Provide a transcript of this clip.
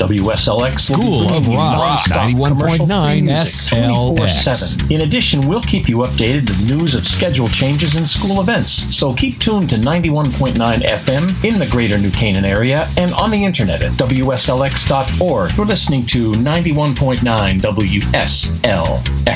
WSLX School of Rock, 91.9 SLX. In addition, we'll keep you updated with news of schedule changes and school events. So keep tuned to 91.9 FM in the greater New Canaan area and on the internet at WSLX.org. You're listening to 91.9 WSLX.